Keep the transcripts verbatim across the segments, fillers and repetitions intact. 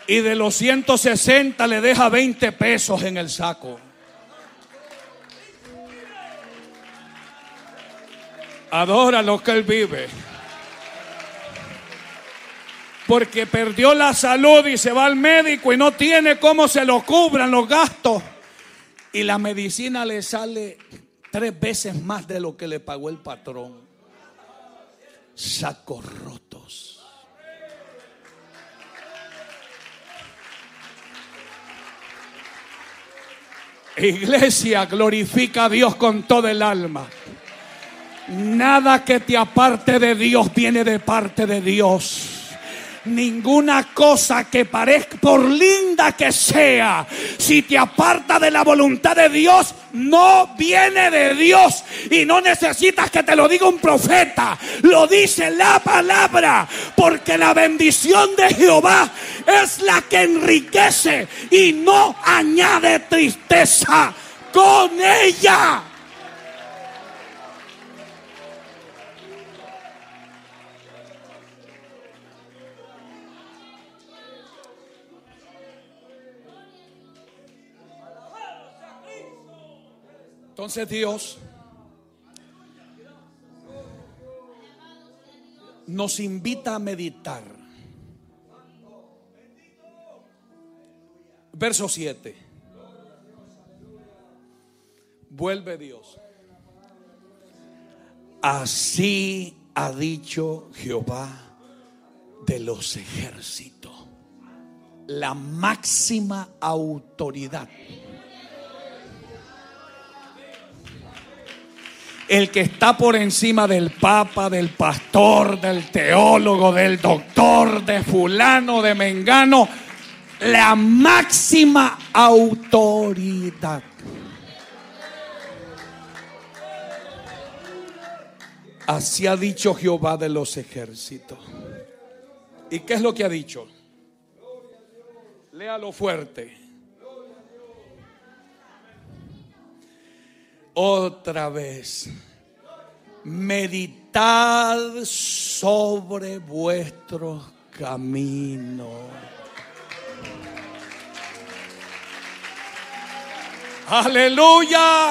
Y de los ciento sesenta le deja veinte pesos en el saco. Adora lo que él vive. Porque perdió la salud y se va al médico y no tiene cómo se lo cubran los gastos. Y la medicina le sale tres veces más de lo que le pagó el patrón. Sacos rotos. Iglesia, glorifica a Dios con todo el alma. Nada que te aparte de Dios viene de parte de Dios. Ninguna cosa que parezca, por linda que sea, si te aparta de la voluntad de Dios, no viene de Dios. Y no necesitas que te lo diga un profeta, lo dice la palabra. Porque la bendición de Jehová es la que enriquece y no añade tristeza con ella. Entonces Dios nos invita a meditar. Verso siete. Vuelve Dios. Así ha dicho Jehová de los ejércitos, la máxima autoridad. El que está por encima del papa, del pastor, del teólogo, del doctor, de fulano, de mengano. La máxima autoridad. Así ha dicho Jehová de los ejércitos. ¿Y qué es lo que ha dicho? Léalo fuerte. Otra vez, meditad sobre vuestros caminos. Aleluya.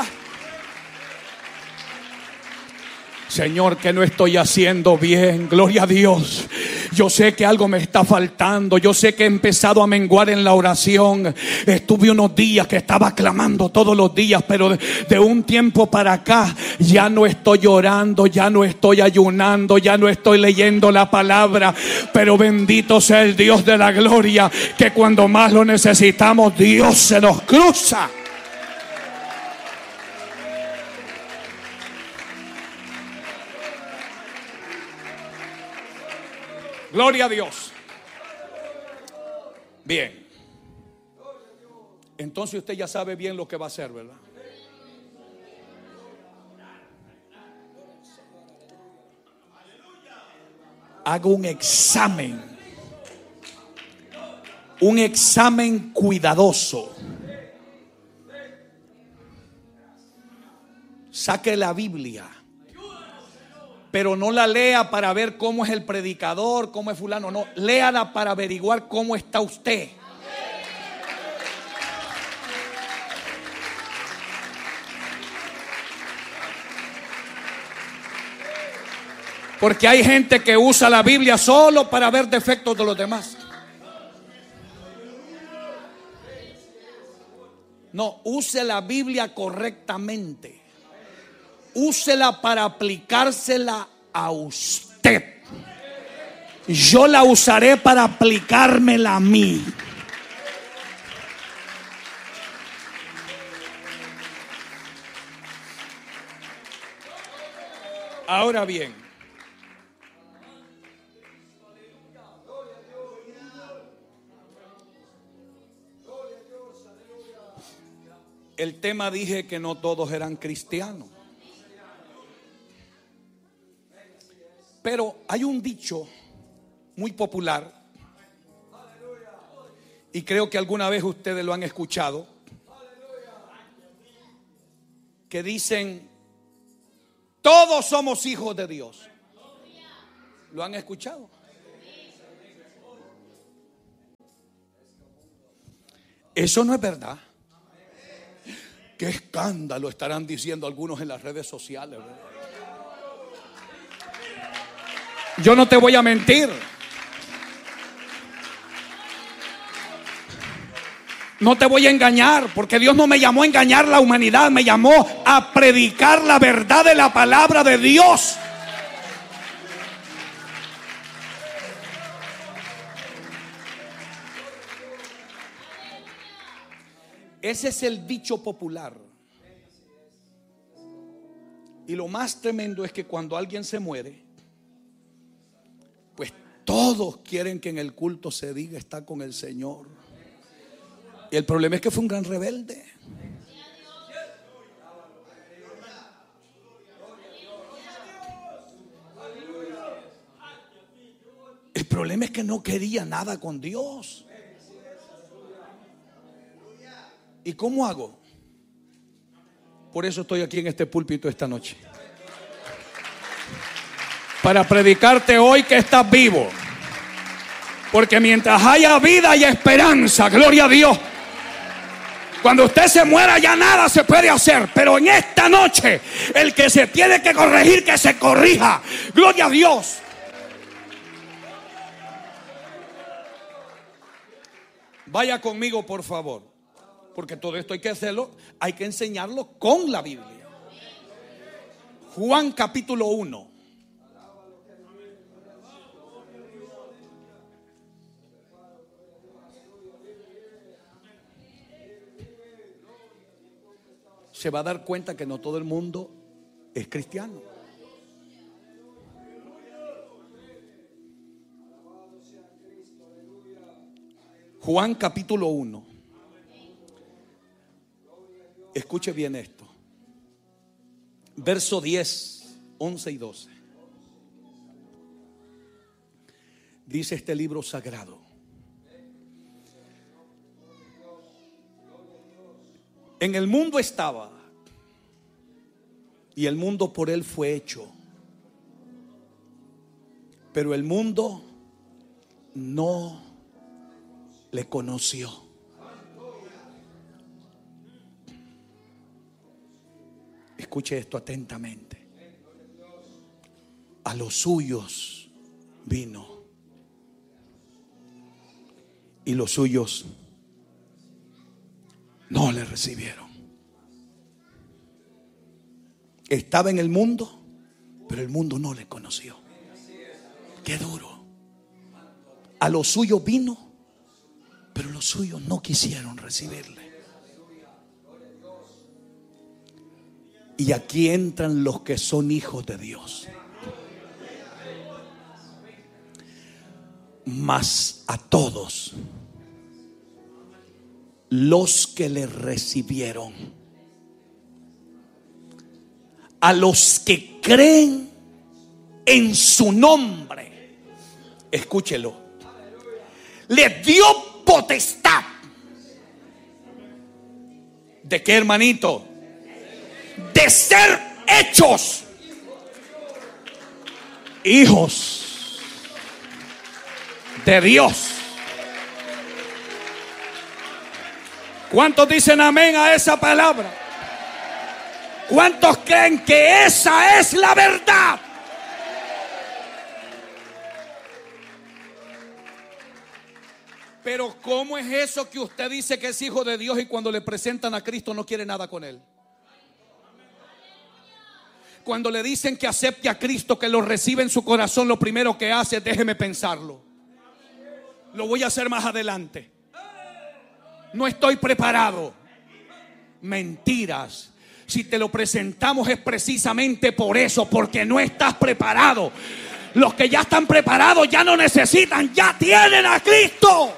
Señor, que no estoy haciendo bien. Gloria a Dios. Yo sé que algo me está faltando. Yo sé que he empezado a menguar en la oración. Estuve unos días que estaba clamando todos los días, pero de, de un tiempo para acá ya no estoy orando, ya no estoy ayunando, ya no estoy leyendo la palabra. Pero bendito sea el Dios de la gloria, que cuando más lo necesitamos, Dios se nos cruza. Gloria a Dios. Bien. Entonces usted ya sabe bien lo que va a hacer, ¿verdad? Haga un examen. Un examen cuidadoso. Saque la Biblia. Pero no la lea para ver cómo es el predicador, cómo es fulano. No, léala para averiguar cómo está usted. Porque hay gente que usa la Biblia solo para ver defectos de los demás. No, use la Biblia correctamente. Úsela para aplicársela a usted. Yo la usaré para aplicármela a mí. Ahora bien, el tema, dije que no todos eran cristianos. Pero hay un dicho muy popular, y creo que alguna vez ustedes lo han escuchado, que dicen: todos somos hijos de Dios. ¿Lo han escuchado? Eso no es verdad. Qué escándalo estarán diciendo algunos en las redes sociales, ¿verdad? Yo no te voy a mentir. No te voy a engañar, porque Dios no me llamó a engañar la humanidad, me llamó a predicar la verdad de la palabra de Dios. Ese es el dicho popular. Y lo más tremendo es que cuando alguien se muere, pues todos quieren que en el culto se diga está con el Señor. Y el problema es que fue un gran rebelde. El problema es que no quería nada con Dios. ¿Y cómo hago? Por eso estoy aquí en este púlpito esta noche, para predicarte hoy que estás vivo. Porque mientras haya vida hay esperanza, gloria a Dios. Cuando usted se muera ya nada se puede hacer. Pero en esta noche el que se tiene que corregir, que se corrija. Gloria a Dios. Vaya conmigo por favor, porque todo esto hay que hacerlo, hay que enseñarlo con la Biblia. Juan capítulo uno. Se va a dar cuenta que no todo el mundo es cristiano. Juan capítulo uno. Escuche bien esto. Verso diez, once y doce. Dice este libro sagrado: en el mundo estaba, y el mundo por él fue hecho, pero el mundo no le conoció. Escuche esto atentamente. A los suyos vino, y los suyos no le recibieron. Estaba en el mundo, pero el mundo no le conoció. Qué duro. A los suyos vino, pero los suyos no quisieron recibirle. Y aquí entran los que son hijos de Dios. Mas a todos los que le recibieron, a los que creen en su nombre, escúchelo, les dio potestad. ¿De qué, hermanito? De ser hechos hijos de Dios. ¿Cuántos dicen amén a esa palabra? ¿Cuántos creen que esa es la verdad? Pero ¿cómo es eso que usted dice que es hijo de Dios y cuando le presentan a Cristo no quiere nada con él? Cuando le dicen que acepte a Cristo, que lo recibe en su corazón, lo primero que hace es: déjeme pensarlo, lo voy a hacer más adelante, no estoy preparado. Mentiras. Si te lo presentamos es precisamente por eso, porque no estás preparado. Los que ya están preparados ya no necesitan, ya tienen a Cristo.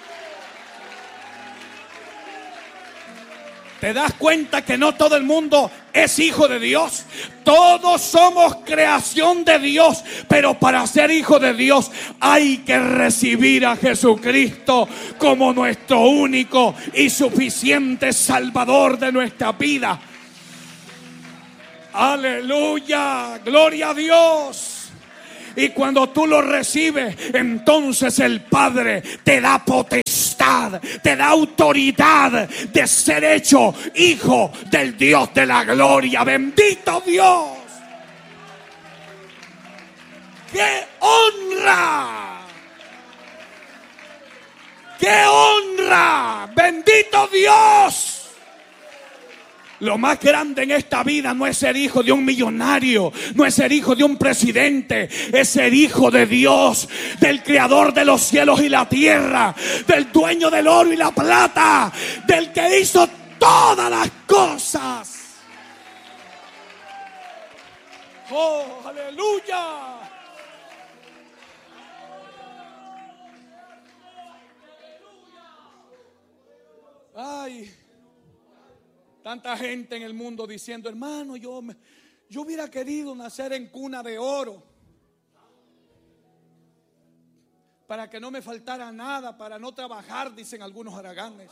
¿Te das cuenta que no todo el mundo es hijo de Dios? Todos somos creación de Dios, pero para ser hijo de Dios hay que recibir a Jesucristo como nuestro único y suficiente Salvador de nuestra vida. Aleluya, gloria a Dios. Y cuando tú lo recibes, entonces el Padre te da potestad potestad, te da autoridad de ser hecho hijo del Dios de la gloria. Bendito Dios. ¡Qué honra! ¡Qué honra! ¡Bendito Dios! Lo más grande en esta vida no es ser hijo de un millonario, no es ser hijo de un presidente, es ser hijo de Dios, del creador de los cielos y la tierra, del dueño del oro y la plata, del que hizo todas las cosas. ¡Oh, aleluya! Ay, tanta gente en el mundo diciendo: hermano, yo, me, yo hubiera querido nacer en cuna de oro para que no me faltara nada, para no trabajar, dicen algunos haraganes.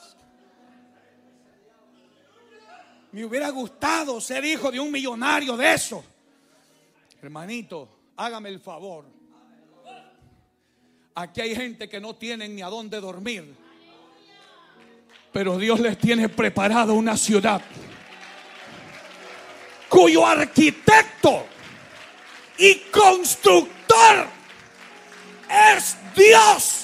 Me hubiera gustado ser hijo de un millonario de eso. Hermanito, hágame el favor. Aquí hay gente que no tienen ni a dónde dormir, pero Dios les tiene preparado una ciudad cuyo arquitecto y constructor es Dios.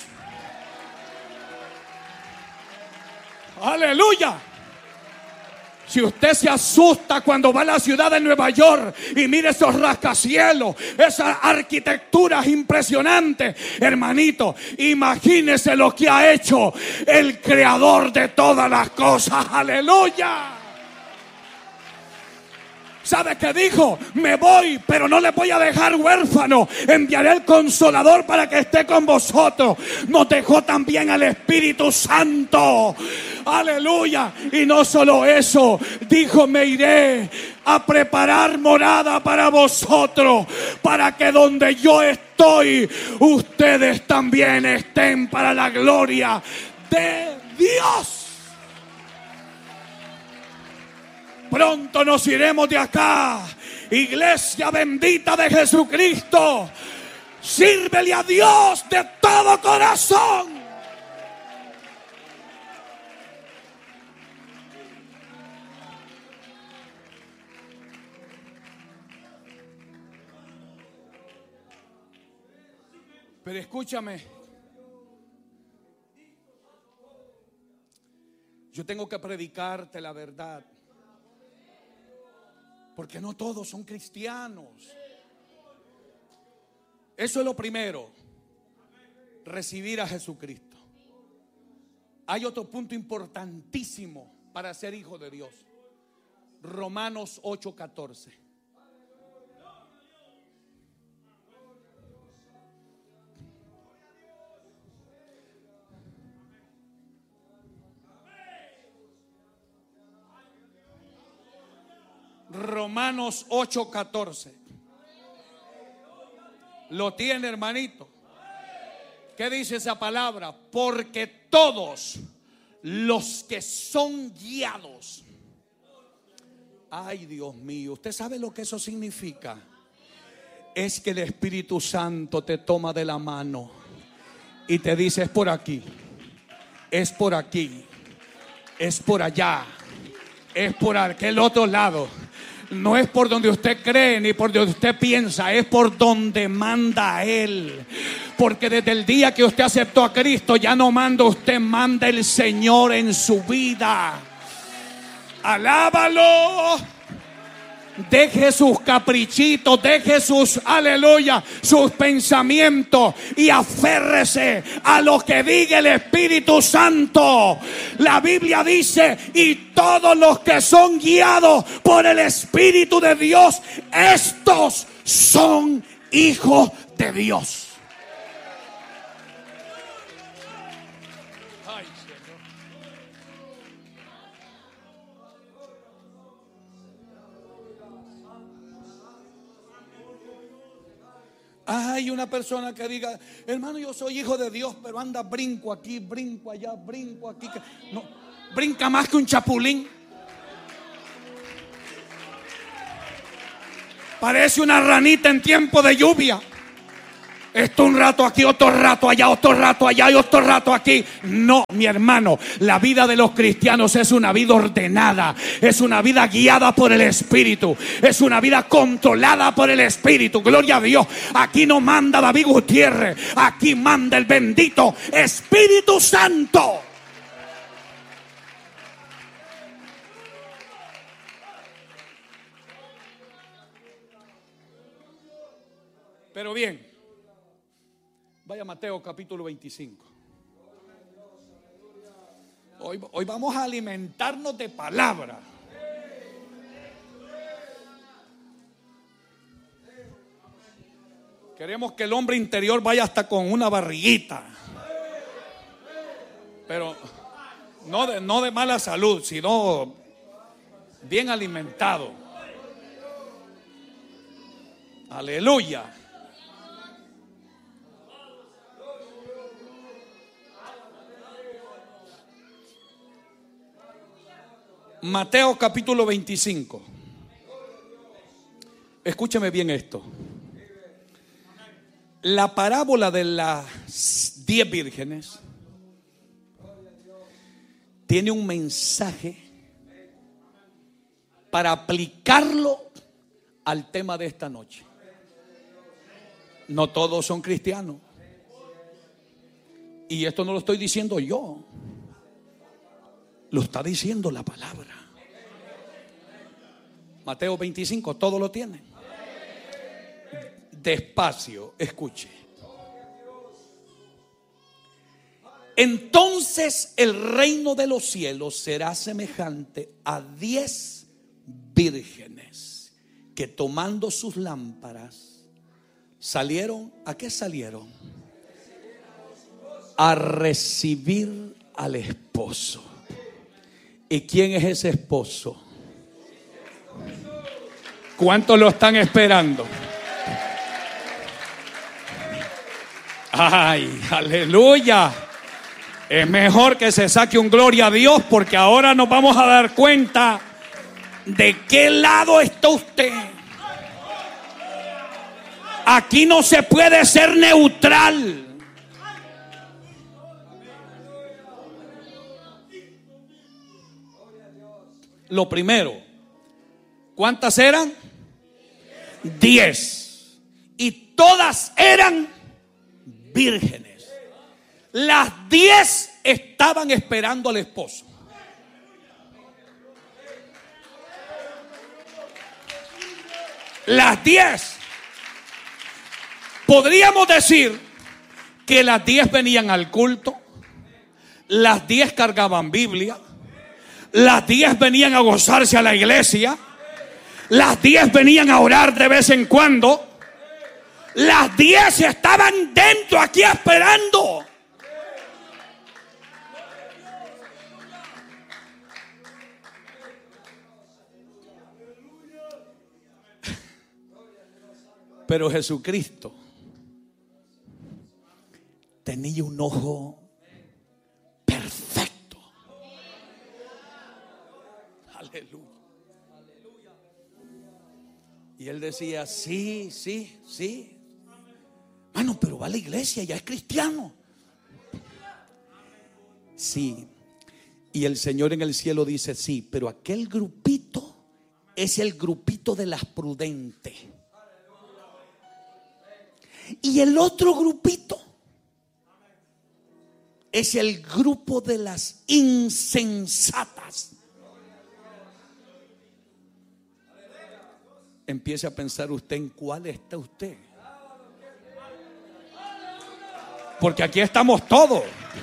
Aleluya. Si usted se asusta cuando va a la ciudad de Nueva York y mire esos rascacielos, esas arquitecturas impresionantes, hermanito, imagínese lo que ha hecho el creador de todas las cosas. Aleluya. ¿Sabe qué dijo? Me voy, pero no les voy a dejar huérfano. Enviaré el Consolador para que esté con vosotros. Nos dejó también al Espíritu Santo. Aleluya. Y no solo eso, dijo: me iré a preparar morada para vosotros, para que donde yo estoy, ustedes también estén, para la gloria de Dios. Pronto nos iremos de acá. Iglesia bendita de Jesucristo, sírvele a Dios de todo corazón. Pero escúchame, yo tengo que predicarte la verdad, porque no todos son cristianos. Eso es lo primero, recibir a Jesucristo. Hay otro punto importantísimo para ser hijo de Dios. Romanos ocho catorce. Romanos ocho catorce. ¿Lo tiene, hermanito? ¿Qué dice esa palabra? Porque todos los que son guiados. Ay, Dios mío, ¿usted sabe lo que eso significa? Es que el Espíritu Santo te toma de la mano y te dice: es por aquí, es por aquí, es por allá, es por aquel otro lado. No es por donde usted cree ni por donde usted piensa, es por donde manda Él. Porque desde el día que usted aceptó a Cristo, ya no manda usted, manda el Señor en su vida. Alábalo. Deje sus caprichitos, deje sus, aleluya, sus pensamientos y aférrese a lo que diga el Espíritu Santo. La Biblia dice: y todos los que son guiados por el Espíritu de Dios, estos son hijos de Dios. Hay una persona que diga: hermano, yo soy hijo de Dios, pero anda brinco aquí, brinco allá, brinco aquí. No, brinca más que un chapulín. Parece una ranita en tiempo de lluvia. Esto un rato aquí, otro rato allá, otro rato allá y otro rato aquí. No, mi hermano, la vida de los cristianos es una vida ordenada, es una vida guiada por el Espíritu, es una vida controlada por el Espíritu. Gloria a Dios. Aquí no manda David Gutiérrez, aquí manda el bendito Espíritu Santo. Pero bien, vaya Mateo capítulo veinticinco. Hoy, hoy vamos a alimentarnos de palabra. Queremos que el hombre interior vaya hasta con una barriguita. Pero no de, no de mala salud, sino bien alimentado. Aleluya. Mateo capítulo veinticinco. Escúcheme bien esto. La parábola de las diez vírgenes tiene un mensaje para aplicarlo al tema de esta noche. No todos son cristianos. Y esto no lo estoy diciendo yo. Lo está diciendo la palabra. Mateo veinticinco, todo lo tiene. Despacio, escuche. Entonces el reino de los cielos será semejante a diez vírgenes que tomando sus lámparas salieron. ¿A qué salieron? A recibir al esposo. ¿Y quién es ese esposo? ¿Cuántos lo están esperando? Ay, aleluya. Es mejor que se saque un gloria a Dios, porque ahora nos vamos a dar cuenta de qué lado está usted. Aquí no se puede ser neutral. Lo primero, ¿cuántas eran? Diez. Y todas eran vírgenes. Las diez estaban esperando al esposo. Las diez. Podríamos decir que las diez venían al culto, las diez cargaban Biblia, las diez venían a gozarse a la iglesia, las diez venían a orar de vez en cuando, las diez estaban dentro aquí esperando. Pero Jesucristo tenía un ojo perfecto. Aleluya. Y él decía, sí, sí, sí. Bueno, pero va a la iglesia, ya es cristiano. Sí. Y el Señor en el cielo dice, sí, pero aquel grupito es el grupito de las prudentes. Y el otro grupito es el grupo de las insensatas. Empiece a pensar usted en cuál está usted. Porque aquí estamos todos.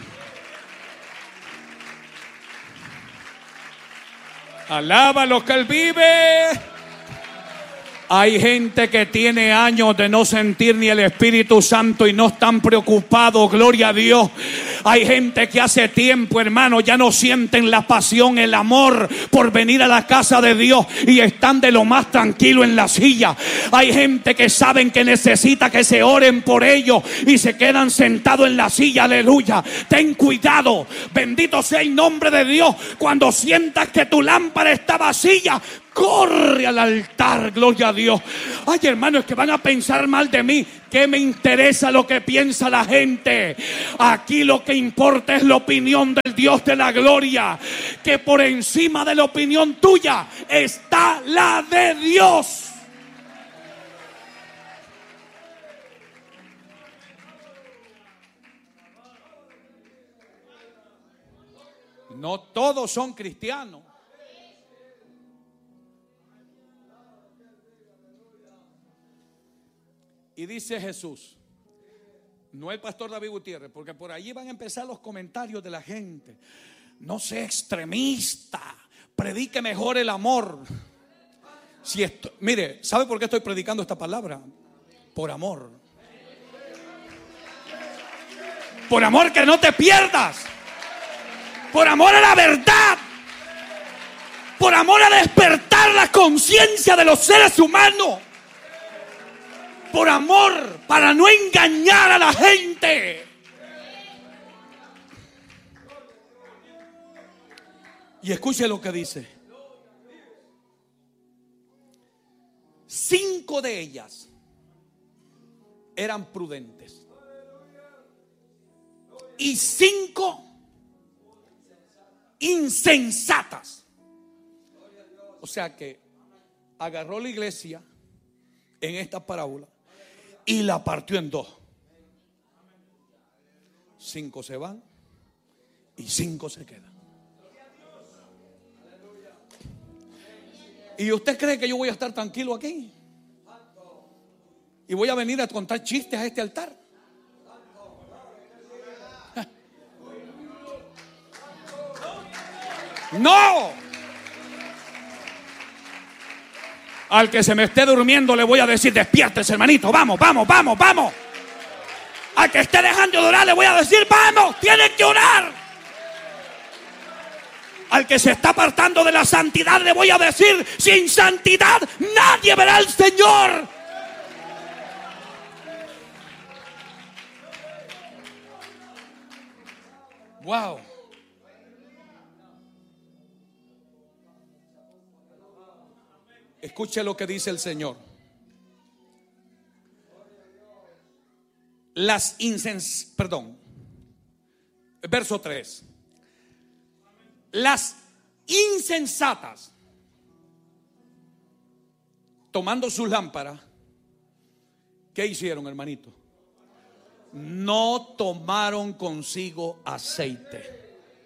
Alaba lo que Él vive. Hay gente que tiene años de no sentir ni el Espíritu Santo y no están preocupados, gloria a Dios. Hay gente que hace tiempo, hermano, ya no sienten la pasión, el amor por venir a la casa de Dios y están de lo más tranquilo en la silla. Hay gente que saben que necesita que se oren por ellos y se quedan sentados en la silla, aleluya. Ten cuidado, bendito sea el nombre de Dios. Cuando sientas que tu lámpara está vacía, corre al altar, gloria a Dios. Ay, hermanos, que van a pensar mal de mí. ¿Qué me interesa lo que piensa la gente? Aquí lo que importa es la opinión del Dios de la gloria, que por encima de la opinión tuya está la de Dios. No todos son cristianos. Y dice Jesús, no el pastor David Gutiérrez, porque por allí van a empezar los comentarios de la gente. No sea extremista, predique mejor el amor. Si esto, mire, ¿sabe por qué estoy predicando esta palabra? Por amor. Por amor que no te pierdas. Por amor a la verdad. Por amor a despertar la conciencia de los seres humanos. Por amor, para no engañar a la gente. Y escuche lo que dice. Cinco de ellas eran prudentes. Y cinco insensatas. O sea que agarró la iglesia en esta parábola y la partió en dos. Cinco se van y cinco se quedan. ¿Y usted cree que yo voy a estar tranquilo aquí? ¿Y voy a venir a contar chistes a este altar? ¡No! Al que se me esté durmiendo le voy a decir: despiértese, hermanito, vamos, vamos, vamos, vamos. Al que esté dejando de orar le voy a decir: vamos, tienen que orar. Al que se está apartando de la santidad le voy a decir: sin santidad nadie verá al Señor. Wow. Escuche lo que dice el Señor. Las insens... Perdón. Verso tres. Las insensatas, tomando sus lámparas, ¿qué hicieron, hermanito? No tomaron consigo aceite.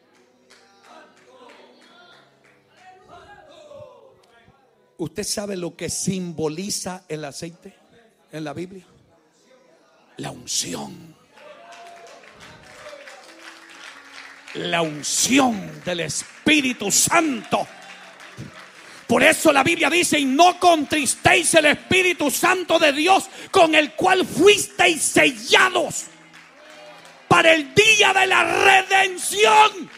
¿Usted sabe lo que simboliza el aceite en la Biblia? La unción. La unción del Espíritu Santo. Por eso la Biblia dice: y no contristéis el Espíritu Santo de Dios, con el cual fuisteis sellados para el día de la redención.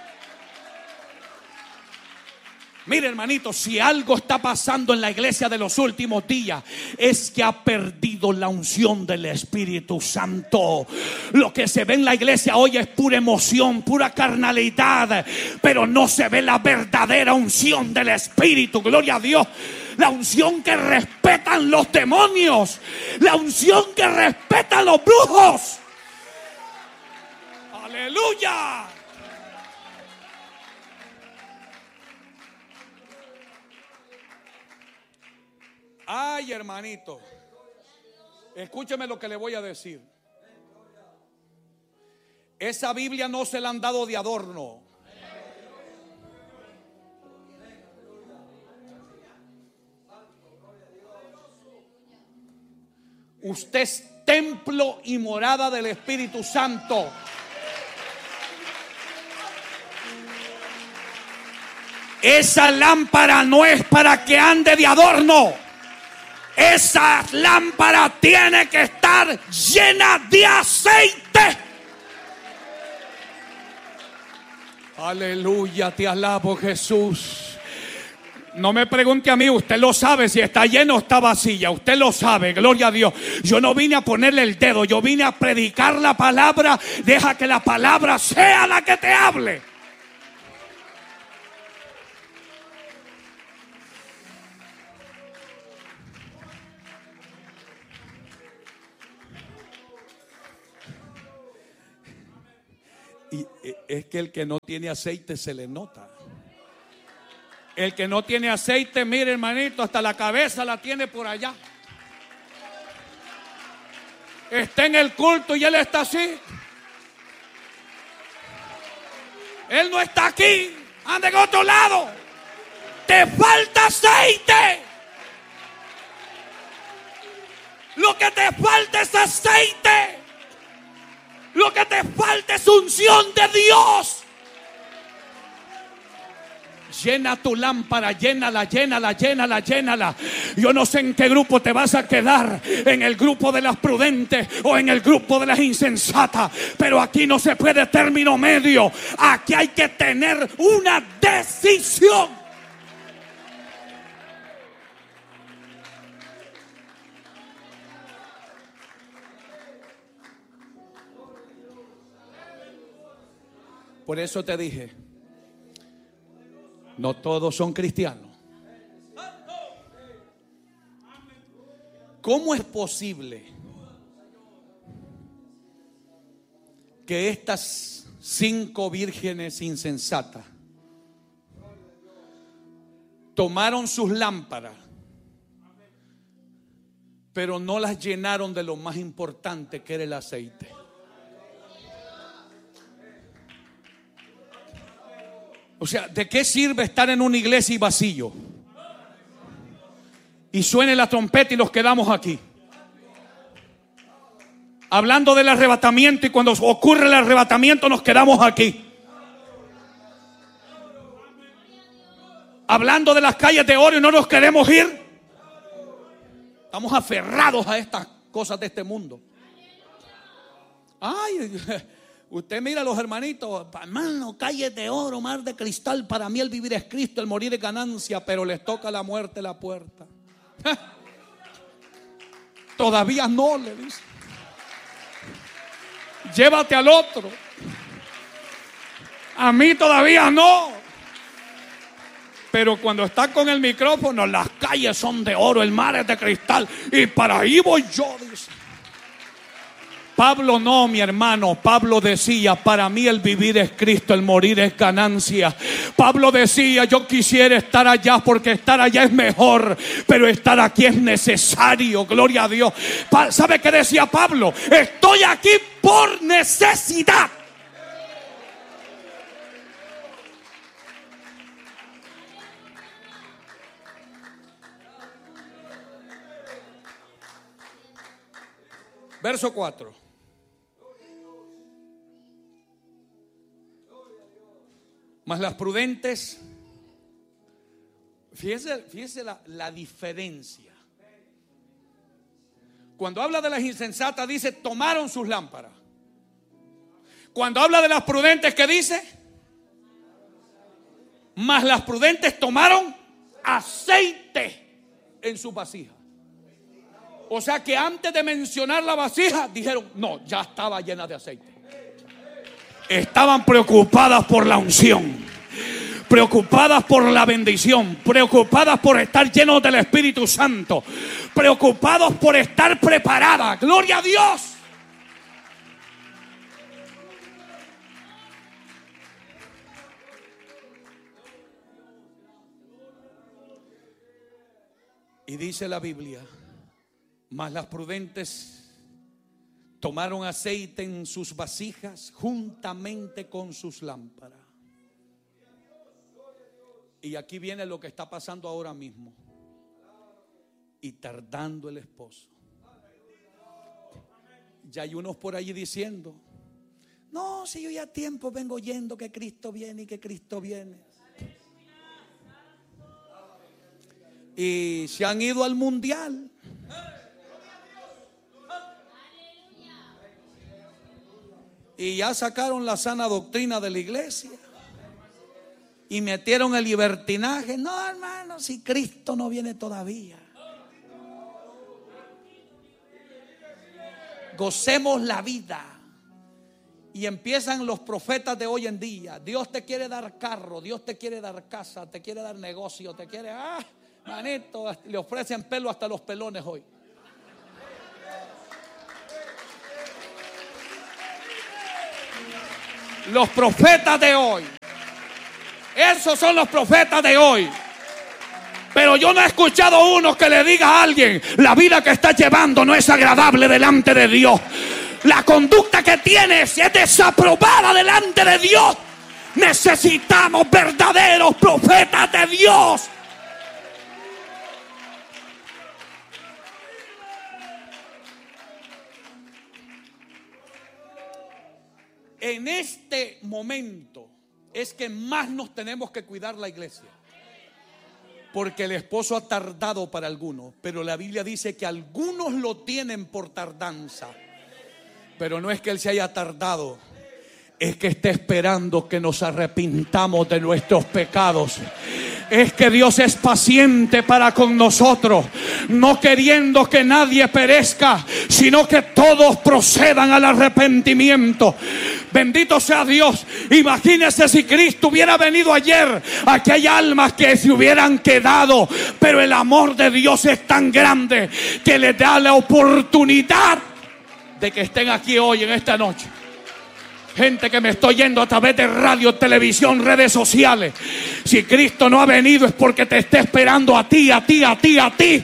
Mire, hermanito, si algo está pasando en la iglesia de los últimos días, es que ha perdido la unción del Espíritu Santo. Lo que se ve en la iglesia hoy es pura emoción, pura carnalidad, pero no se ve la verdadera unción del Espíritu. Gloria a Dios. La unción que respetan los demonios, la unción que respetan los brujos. Aleluya. Ay, hermanito, escúcheme lo que le voy a decir. Esa Biblia no se la han dado de adorno. Usted es templo y morada del Espíritu Santo. Esa lámpara no es para que ande de adorno. Esa lámpara tiene que estar llena de aceite. Aleluya, te alabo, Jesús. No me pregunte a mí, usted lo sabe si está lleno o está vacía. Usted lo sabe, gloria a Dios. Yo no vine a ponerle el dedo, yo vine a predicar la palabra. Deja que la palabra sea la que te hable. Y es que el que no tiene aceite se le nota. El que no tiene aceite, mire hermanito, hasta la cabeza la tiene por allá. Está en el culto y él está así. Él no está aquí, anda en otro lado. Te falta aceite. Lo que te falta es aceite. Lo que te falta es unción de Dios. Llena tu lámpara, llénala, llénala, llénala, llénala. Yo no sé en qué grupo te vas a quedar, en el grupo de las prudentes o en el grupo de las insensatas, pero aquí no se puede término medio. Aquí hay que tener una decisión. Por eso te dije, no todos son cristianos. ¿Cómo es posible que estas cinco vírgenes insensatas tomaron sus lámparas, pero no las llenaron de lo más importante, que era el aceite? O sea, ¿de qué sirve estar en una iglesia y vacío? Y suene la trompeta y los quedamos aquí, hablando del arrebatamiento, y cuando ocurre el arrebatamiento nos quedamos aquí, hablando de las calles de oro y no nos queremos ir. Estamos aferrados a estas cosas de este mundo. Ay, usted mira a los hermanitos, hermano, calles de oro, mar de cristal. Para mí el vivir es Cristo, el morir es ganancia. Pero les toca la muerte la puerta. Todavía no, le dice. Llévate al otro. A mí todavía no. Pero cuando está con el micrófono, las calles son de oro, el mar es de cristal, y para ahí voy yo, dice. Pablo no, mi hermano. Pablo decía, para mí el vivir es Cristo, el morir es ganancia. Pablo decía, yo quisiera estar allá porque estar allá es mejor, pero estar aquí es necesario. Gloria a Dios. ¿Sabe qué decía Pablo? Estoy aquí por necesidad. Verso cuatro. Mas las prudentes, fíjese, fíjese la, la diferencia. Cuando habla de las insensatas dice, tomaron sus lámparas. Cuando habla de las prudentes, ¿qué dice? Mas las prudentes tomaron aceite en su vasija. O sea que antes de mencionar la vasija, dijeron, no, ya estaba llena de aceite. Estaban preocupadas por la unción, preocupadas por la bendición, preocupadas por estar llenos del Espíritu Santo, preocupados por estar preparadas. Gloria a Dios. Y dice la Biblia, mas las prudentes tomaron aceite en sus vasijas juntamente con sus lámparas. Y aquí viene lo que está pasando ahora mismo. Y tardando el esposo. Ya hay unos por allí diciendo, no, si yo ya tiempo vengo oyendo que Cristo viene y que Cristo viene. Y se han ido al mundial. Y ya sacaron la sana doctrina de la iglesia. Y metieron el libertinaje. No, hermano, si Cristo no viene todavía. Gocemos la vida. Y empiezan los profetas de hoy en día. Dios te quiere dar carro, Dios te quiere dar casa, te quiere dar negocio, te quiere... Ah, manito, le ofrecen pelo hasta los pelones hoy. Los profetas de hoy. Esos son los profetas de hoy. Pero yo no he escuchado uno que le diga a alguien: la vida que estás llevando no es agradable delante de Dios. La conducta que tienes es desaprobada delante de Dios. Necesitamos verdaderos profetas de Dios. En este momento es que más nos tenemos que cuidar la iglesia. Porque el esposo ha tardado para algunos, pero la Biblia dice que algunos lo tienen por tardanza. Pero no es que él se haya tardado, es que está esperando que nos arrepintamos de nuestros pecados. Es que Dios es paciente para con nosotros, no queriendo que nadie perezca, sino que todos procedan al arrepentimiento. Bendito sea Dios. Imagínese si Cristo hubiera venido ayer. Aquí hay almas que se hubieran quedado, pero el amor de Dios es tan grande que les da la oportunidad de que estén aquí hoy, en esta noche. Gente que me estoy yendo a través de radio, televisión, redes sociales. Si Cristo no ha venido es porque te está esperando a ti, a ti, a ti, a ti.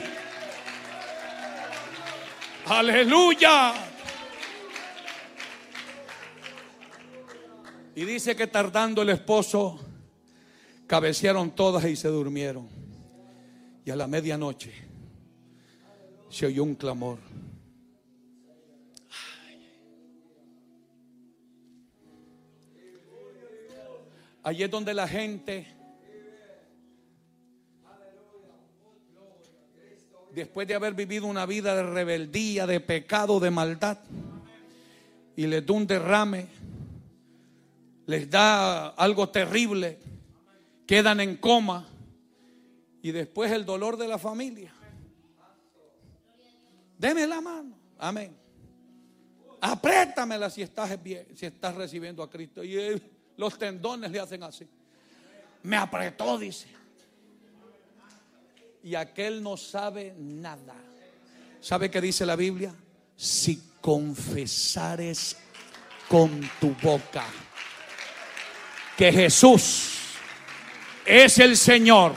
Aleluya. Y dice que tardando el esposo, cabecearon todas y se durmieron. Y a la medianoche se oyó un clamor. Allí es donde la gente, después de haber vivido una vida de rebeldía, de pecado, de maldad, y les da un derrame, les da algo terrible, quedan en coma, y después el dolor de la familia. Deme la mano, amén. Apriétamela si estás bien, si estás recibiendo a Cristo. Y él, los tendones le hacen así. Me apretó, dice. Y aquel no sabe nada. ¿Sabe qué dice la Biblia? Si confesares con tu boca que Jesús es el Señor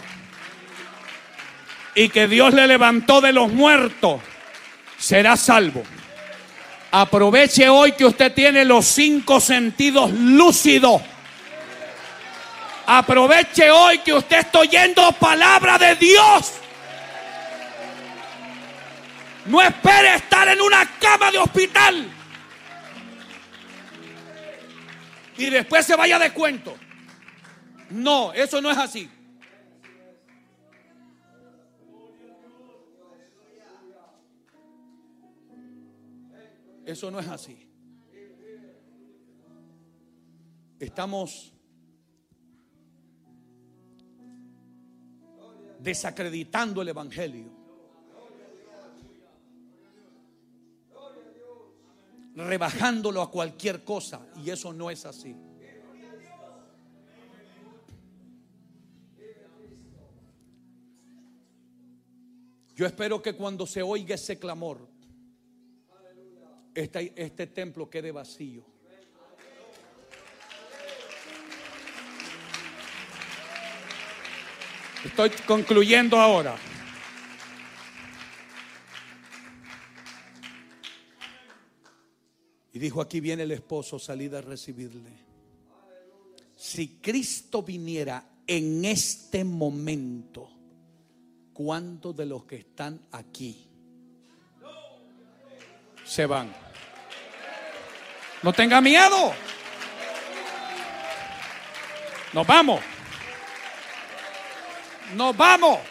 y que Dios le levantó de los muertos, será salvo. Aproveche hoy que usted tiene los cinco sentidos lúcidos. Aproveche hoy que usted está oyendo palabra de Dios. No espere estar en una cama de hospital y después se vaya de cuento. No, eso no es así. Eso no es así. Estamos desacreditando el evangelio, rebajándolo a cualquier cosa, y eso no es así. Yo espero que cuando se oiga ese clamor, Este, este templo quede vacío. Estoy concluyendo ahora. Y dijo: aquí viene el esposo, salid a recibirle. Si Cristo viniera en este momento, ¿cuántos de los que están aquí se van? No tenga miedo. Nos vamos. Nos vamos.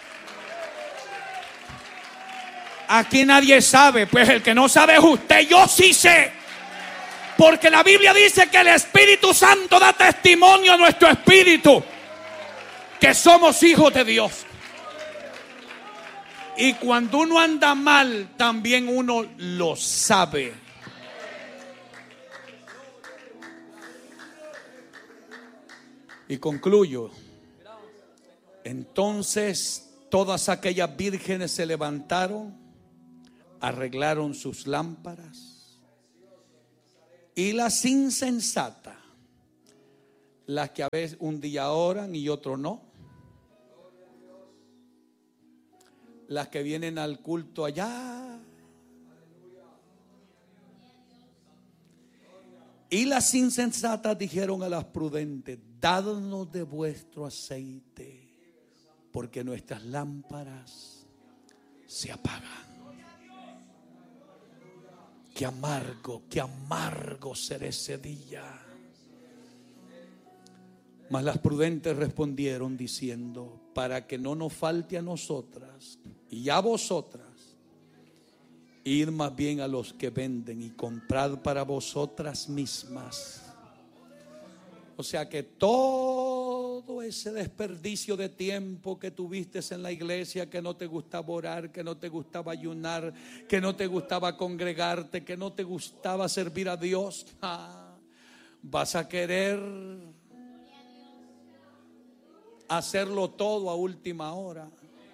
Aquí nadie sabe. Pues el que no sabe es usted. Yo sí sé. Porque la Biblia dice que el Espíritu Santo da testimonio a nuestro espíritu que somos hijos de Dios. Y cuando uno anda mal, también uno lo sabe. Y concluyo. Entonces todas aquellas vírgenes se levantaron, arreglaron sus lámparas, y las insensatas Las que a veces un día oran y otro no. Las que vienen al culto allá. Y las insensatas dijeron a las prudentes: dadnos de vuestro aceite, porque nuestras lámparas se apagan. Qué amargo, qué amargo será ese día. Mas las prudentes respondieron diciendo: para que no nos falte a nosotras y a vosotras, id más bien a los que venden y comprad para vosotras mismas. O sea que todo ese desperdicio de tiempo que tuviste en la iglesia, que no te gustaba orar, que no te gustaba ayunar, que no te gustaba congregarte, que no te gustaba servir a Dios, ah, vas a querer hacerlo todo a última hora.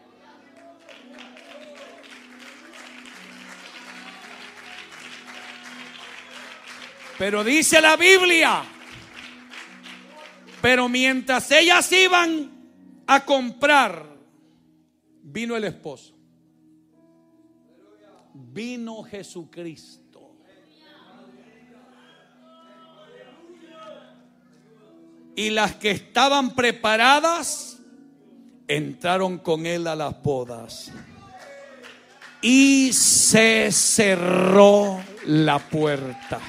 Pero dice la Biblia: pero mientras ellas iban a comprar, vino el esposo, vino Jesucristo. Y las que estaban preparadas entraron con él a las bodas. Y se cerró la puerta.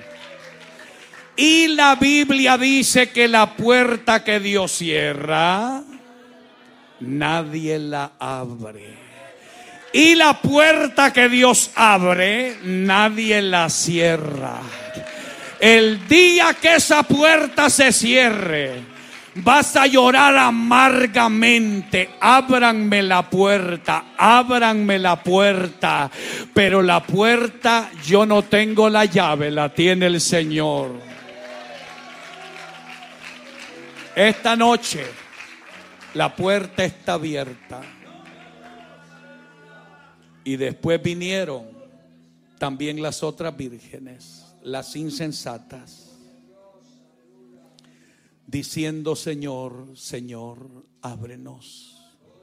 Y la Biblia dice que la puerta que Dios cierra, nadie la abre. Y la puerta que Dios abre, nadie la cierra. El día que esa puerta se cierre, vas a llorar amargamente. Ábranme la puerta, ábranme la puerta. Pero la puerta, yo no tengo la llave, la tiene el Señor. Esta noche la puerta está abierta. Y después vinieron también las otras vírgenes, las insensatas, diciendo: Señor, Señor, ábrenos.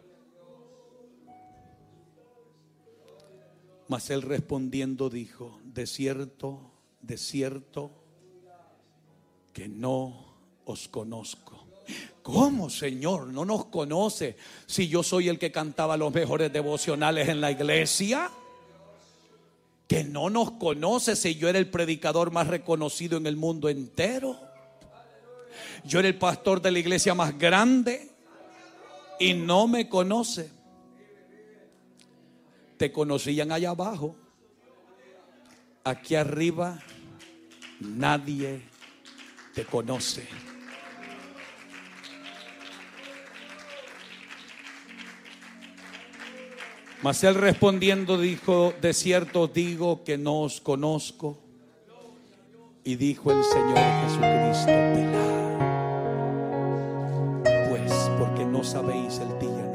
Mas él respondiendo dijo: de cierto, de cierto, que no os conozco. ¿Cómo, Señor? ¿No nos conoce si yo soy el que cantaba los mejores devocionales en la iglesia? ¿Que no nos conoce si yo era el predicador más reconocido en el mundo entero? Yo era el pastor de la iglesia más grande y no me conoce. Te conocían allá abajo. Aquí arriba nadie te conoce. Mas él respondiendo dijo: de cierto digo que no os conozco. Y dijo el Señor Jesucristo: velad, pues, porque no sabéis el día